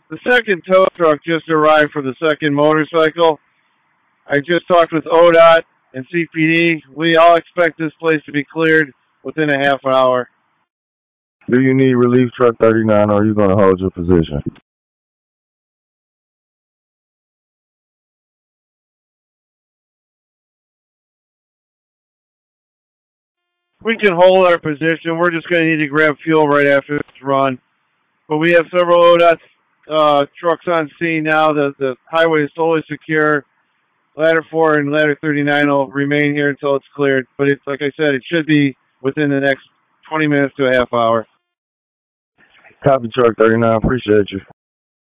The second tow truck just arrived for the second motorcycle. I just talked with ODOT and CPD. We all expect this place to be cleared within a half hour. Do you need relief truck 39 or are you going to hold your position? We can hold our position. We're just going to need to grab fuel right after this run. But we have several ODOT trucks on scene now. The highway is totally secure. Ladder 4 and Ladder 39 will remain here until it's cleared. But it's like I said, it should be within the next 20 minutes to a half hour. Copy truck 39, appreciate you.